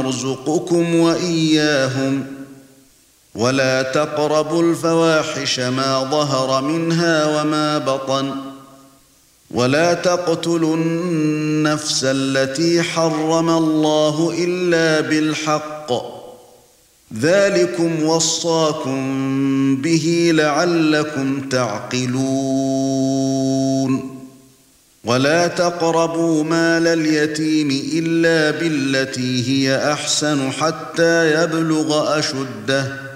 نرزقكم وإياهم ولا تقربوا الفواحش ما ظهر منها وما بطن ولا تقتلوا النفس التي حرم الله إلا بالحق ذلكم وصاكم به لعلكم تعقلون ولا تقربوا مال اليتيم إلا بالتي هي أحسن حتى يبلغ أشده